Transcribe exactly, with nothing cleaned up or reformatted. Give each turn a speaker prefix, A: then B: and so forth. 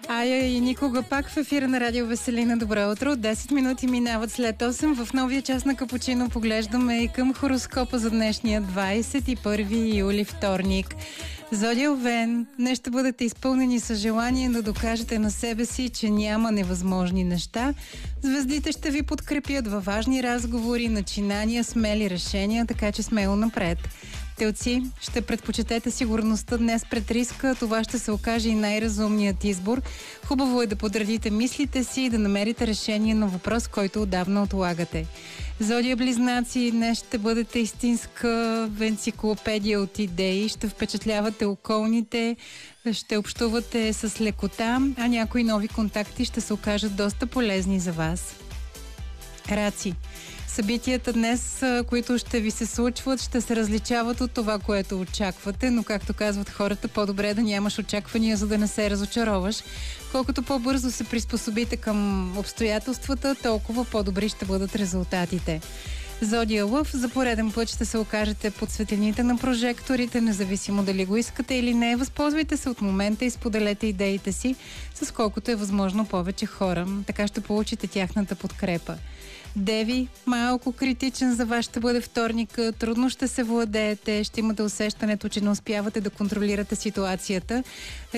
A: Ая и никога пак в ефира на Радио Веселина. Добро утро. десет минути минават след осем. В новия час на Капучино поглеждаме и към хороскопа за днешния двадесет и първи юли, вторник. Зодия Овен, днес ще бъдете изпълнени с желание да докажете на себе си, че няма невъзможни неща. Звездите ще ви подкрепят във важни разговори, начинания, смели решения, така че смело напред. Телци, ще предпочетете сигурността днес пред риска, това ще се окаже и най-разумният избор. Хубаво е да подредите мислите си и да намерите решение на въпрос, който отдавна отлагате. Зодия Близнаци, днес ще бъдете истинска енциклопедия от идеи, ще впечатлявате околните, ще общувате с лекота, а някои нови контакти ще се окажат доста полезни за вас. Раци, събитията днес, които ще ви се случват, ще се различават от това, което очаквате, но както казват хората, по-добре да нямаш очаквания, за да не се разочароваш. Колкото по-бързо се приспособите към обстоятелствата, толкова по-добри ще бъдат резултатите. Зодия Лъв, за пореден път ще се окажете под светлините на прожекторите, независимо дали го искате или не. Възползвайте се от момента и споделете идеите си с колкото е възможно повече хора. Така ще получите тяхната подкрепа. Деви, малко критичен за вас ще бъде вторника, трудно ще се владеете, ще имате усещането, че не успявате да контролирате ситуацията.